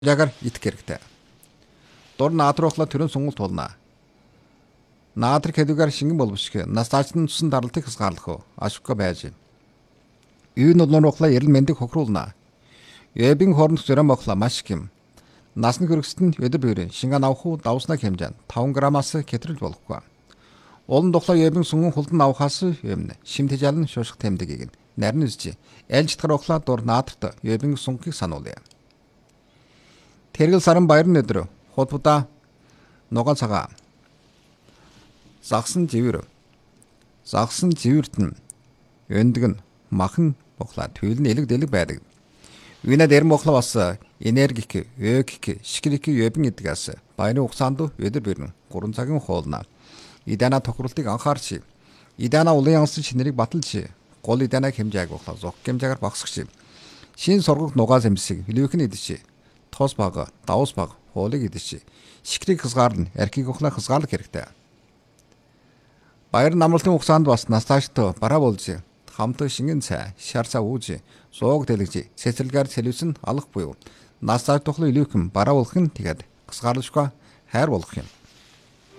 Ягаар идэх хэрэгтэй. Дур наадрахла төрön сонголт болно. Наадрах хэдүүгээр шингэн боловск настаачны тусан даралтыг хязгаарлах ашиггүй байж. Юу нурлахла эрэл мэндийг хохируулна. Ябин хоорондох зөрөн бохла маш их юм. Насны хөргөсөнд өдөр бүрийн шингэн авах уу давснаг хэмжээнд 5 грамаас хэтрэл болохгүй. Олон тухлаа ябин сүнгэн хулдан авахаас өмнө шимт жалын шуушх тэмдгийг нарийн үзжи. Айлж тарахла дур наадрт ябин сунгийг сануулъя. Тэргэл саран баярны өдөр худбуда нугаан цагаан загсан живэрт нь өндөг нь махан бохла туйл нь элэг дэлэг байдаг. Вина дэр бохла бас энергик, өөгик, шикрик ябин идгээс баярны хугацаанд өдөр бүрэн 3 цагийн хоолно. Идана тохиролтыг анхаарч, идана улын янсан шинэрийг баталж, гол идана хэмжээг бохла зог хэмжээгээр багсгч. Шин сургагч нугаас эмсэг хилвэхэн идэж, тос бага, давс бага хоолыг идэж, шикрийг хязгаарлан архийг бохла хязгаарлах хэрэгтэй. Баяр намралтын хугацаанд бас настаачтай бараа болж, хамт шингэн цай, шар цай ууж, сууг дэлгэж, цэцэрлэгээр сэлвсэн алах буюу настаач тухлын илүүхэн бараа болох нь тэгээд хязгаарлашгүй хайр болох юм.